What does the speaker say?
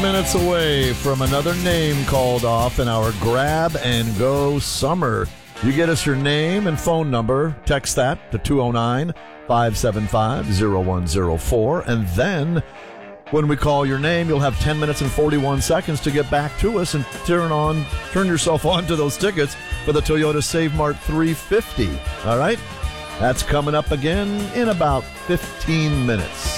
minutes away from another name called off in our Grab and Go Summer. You get us your name and phone number, text that to 209-575-0104, and then when we call your name, you'll have 10 minutes and 41 seconds to get back to us and turn yourself on to those tickets for the Toyota Save Mart 350. All right? That's coming up again in about 15 minutes.